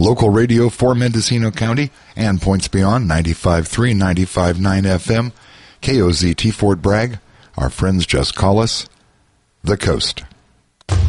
Local radio for Mendocino County and points beyond 95.3, 95.9 FM. KOZT Fort Bragg. Our friends just call us The Coast.